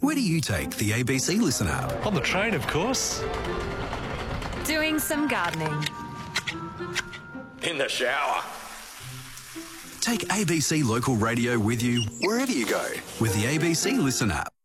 Where do you take the ABC Listen app? On the train, of course. Doing some gardening. In the shower. Take ABC Local Radio with you wherever you go with the ABC Listen app.